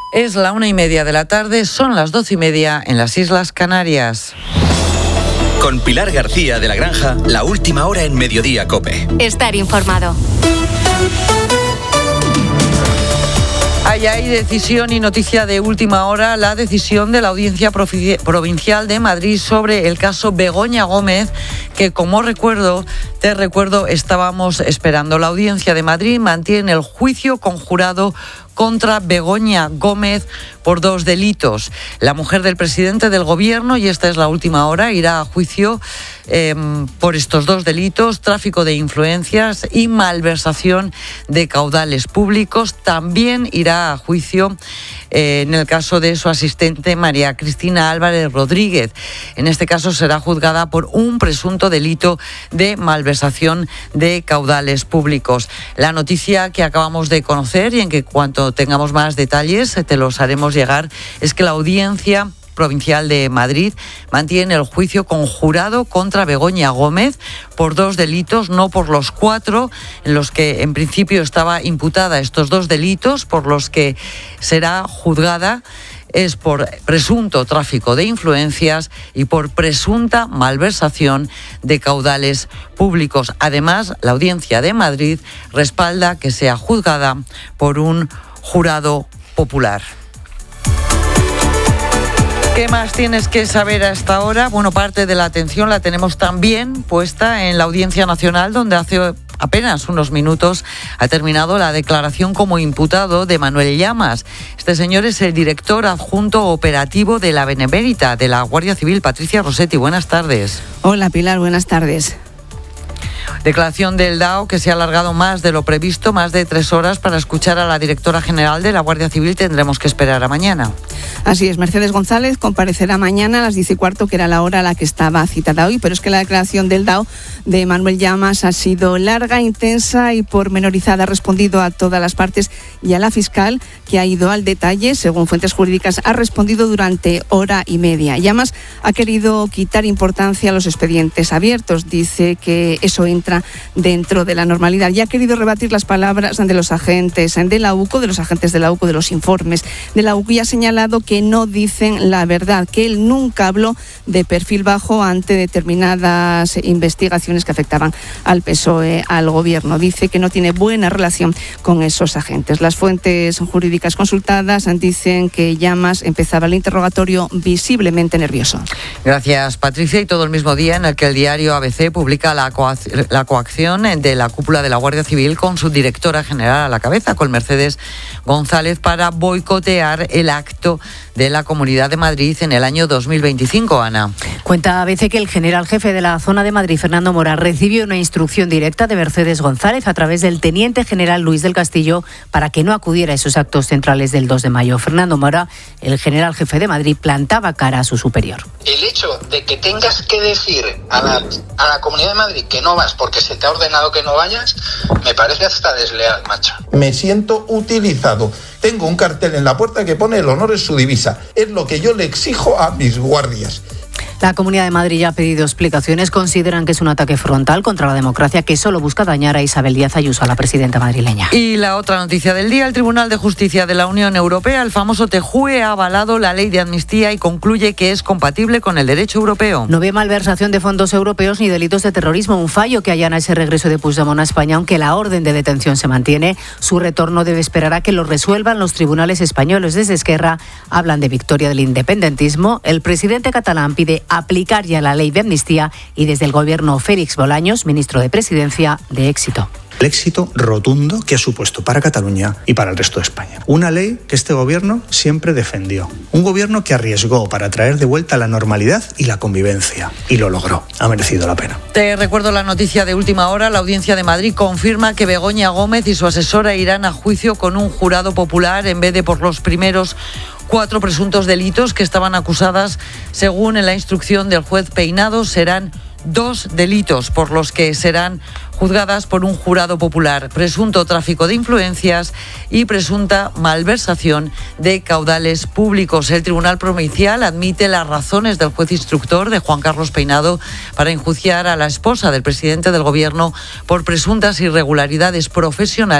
Es la 1:30 de la tarde, son las 12:30 en las Islas Canarias. Con Pilar García de la Granja, la última hora en Mediodía COPE. Estar informado. Hay decisión y noticia de última hora, la decisión de la Audiencia Provincial de Madrid sobre el caso Begoña Gómez, que como te recuerdo, estábamos esperando. La Audiencia de Madrid mantiene el juicio conjurado contra Begoña Gómez por 2 delitos. La mujer del presidente del gobierno, y esta es la última hora, irá a juicio por estos 2 delitos, tráfico de influencias y malversación de caudales públicos. También irá a juicio en el caso de su asistente María Cristina Álvarez Rodríguez. En este caso será juzgada por un presunto delito de malversación de caudales públicos. La noticia que acabamos de conocer, y en que cuanto tengamos más detalles te los haremos llegar, es que la Audiencia Provincial de Madrid mantiene el juicio conjurado contra Begoña Gómez por 2 delitos, no por los 4 en los que en principio estaba imputada. Estos 2 delitos por los que será juzgada es por presunto tráfico de influencias y por presunta malversación de caudales públicos. Además, la Audiencia de Madrid respalda que sea juzgada por un jurado popular. ¿Qué más tienes que saber a esta hora? Bueno, parte de la atención la tenemos también puesta en la Audiencia Nacional, donde hace apenas unos minutos ha terminado la declaración como imputado de Manuel Llamas. Este señor es el director adjunto operativo de la Benemérita de la Guardia Civil. Patricia Rossetti, buenas tardes. Hola Pilar, buenas tardes. Declaración del DAO que se ha alargado más de lo previsto, más de 3 horas para escuchar a la directora general de la Guardia Civil. Tendremos que esperar a mañana. Así es, Mercedes González comparecerá mañana a las 10:15, que era la hora a la que estaba citada hoy, pero es que la declaración del DAO de Manuel Llamas ha sido larga, intensa y pormenorizada. Ha respondido a todas las partes y a la fiscal, que ha ido al detalle. Según fuentes jurídicas, ha respondido durante 1:30. Llamas ha querido quitar importancia a los expedientes abiertos. Dice que eso entra dentro de la normalidad, y ha querido rebatir las palabras de los agentes de la UCO, de los informes de la UCO, y ha señalado que no dicen la verdad, que él nunca habló de perfil bajo ante determinadas investigaciones que afectaban al PSOE, al gobierno. Dice que no tiene buena relación con esos agentes. Las fuentes jurídicas consultadas dicen que Llamas empezaba el interrogatorio visiblemente nervioso. Gracias, Patricia. Y todo el mismo día en el que el diario ABC publica la coacción de la cúpula de la Guardia Civil con su directora general a la cabeza, con Mercedes González, para boicotear el acto de la Comunidad de Madrid en el año 2025, Ana. Cuenta ABC que el general jefe de la zona de Madrid, Fernando Mora, recibió una instrucción directa de Mercedes González a través del teniente general Luis del Castillo para que no acudiera a esos actos centrales del 2 de mayo. Fernando Mora, el general jefe de Madrid, plantaba cara a su superior. El hecho de que tengas que decir a la Comunidad de Madrid que no vas porque se te ha ordenado que no vayas, me parece hasta desleal, macho. Me siento utilizado. Tengo un cartel en la puerta que pone "el honor es su divisa". Es lo que yo le exijo a mis guardias. La Comunidad de Madrid ya ha pedido explicaciones. Consideran que es un ataque frontal contra la democracia que solo busca dañar a Isabel Díaz Ayuso, a la presidenta madrileña. Y la otra noticia del día: el Tribunal de Justicia de la Unión Europea, el famoso TJUE, ha avalado la ley de amnistía y concluye que es compatible con el derecho europeo. No ve malversación de fondos europeos ni delitos de terrorismo, un fallo que allana ese regreso de Puigdemont a España, aunque la orden de detención se mantiene. Su retorno debe esperar a que lo resuelvan los tribunales españoles. Desde Esquerra hablan de victoria del independentismo. El presidente catalán pide aplicar ya la ley de amnistía, y desde el gobierno Félix Bolaños, ministro de Presidencia, de éxito. El éxito rotundo que ha supuesto para Cataluña y para el resto de España. Una ley que este gobierno siempre defendió. Un gobierno que arriesgó para traer de vuelta la normalidad y la convivencia. Y lo logró. Ha merecido la pena. Te recuerdo la noticia de última hora. La Audiencia de Madrid confirma que Begoña Gómez y su asesora irán a juicio con un jurado popular en vez de por los primeros 4 presuntos delitos que estaban acusadas. Según la instrucción del juez Peinado, serán 2 delitos por los que serán juzgadas por un jurado popular: presunto tráfico de influencias y presunta malversación de caudales públicos. El Tribunal Provincial admite las razones del juez instructor, de Juan Carlos Peinado, para enjuiciar a la esposa del presidente del gobierno por presuntas irregularidades profesionales